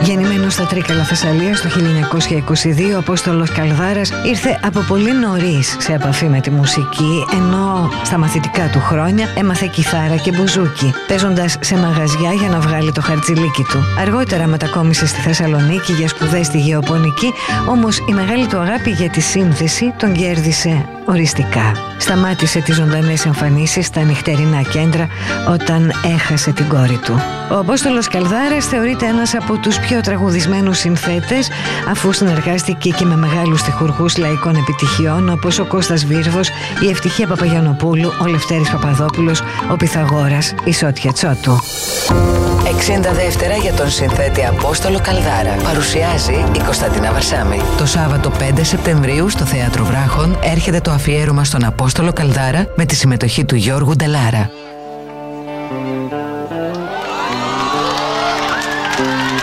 Γεννημένος στα Τρίκαλα Θεσσαλίας το 1922, ο Απόστολος Καλδάρας ήρθε από πολύ νωρίς σε επαφή με τη μουσική, ενώ στα μαθητικά του χρόνια έμαθε κιθάρα και μπουζούκι, παίζοντας σε μαγαζιά για να βγάλει το χαρτζηλίκι του. Αργότερα μετακόμισε στη Θεσσαλονίκη για σπουδές στη γεωπονική, όμως η μεγάλη του αγάπη για τη σύνθεση τον κέρδισε οριστικά. Σταμάτησε τις ζωντανές εμφανίσεις στα νυχτερινά κέντρα όταν έχασε την κόρη του. Ο Απόστολος Καλδάρας θεωρείται ένας από τους πιο τραγουδισμένους συνθέτες, αφού συνεργάστηκε και με μεγάλους στιχουργούς λαϊκών επιτυχιών όπως ο Κώστας Βίρβος, η Ευτυχία Παπαγιαννοπούλου, ο Λευτέρης Παπαδόπουλος, ο Πυθαγόρας, η Σότια Τσότου. 60 δεύτερα για τον συνθέτη Απόστολο Καλδάρα. Παρουσιάζει η Κωνσταντίνα Βαρσάμη. Το Σάββατο 5 Σεπτεμβρίου στο Θέατρο Βράχων έρχεται το αφιέρωμα στον Απόστολο Καλδάρα με τη συμμετοχή του Γιώργου Ντελάρα.